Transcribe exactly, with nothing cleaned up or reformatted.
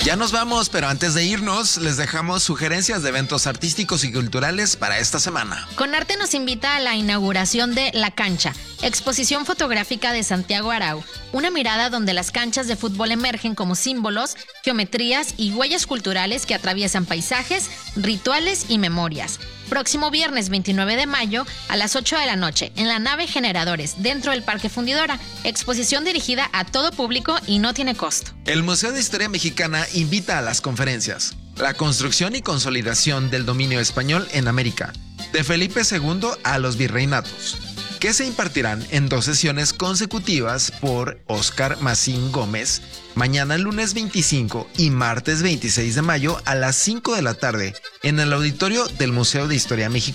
Ya nos vamos, pero antes de irnos, les dejamos sugerencias de eventos artísticos y culturales para esta semana. Conarte nos invita a la inauguración de La Cancha, exposición fotográfica de Santiago Arau, una mirada donde las canchas de fútbol emergen como símbolos, geometrías y huellas culturales que atraviesan paisajes, rituales y memorias. Próximo viernes veintinueve de mayo a las ocho de la noche en la nave Generadores, dentro del Parque Fundidora. Exposición dirigida a todo público y no tiene costo. El Museo de Historia Mexicana invita a las conferencias La construcción y consolidación del dominio español en América, de Felipe segundo a los virreinatos, que se impartirán en dos sesiones consecutivas por Óscar Macín Gómez, mañana lunes veinticinco y martes veintiséis de mayo a las cinco de la tarde en el auditorio del Museo de Historia Mexicana.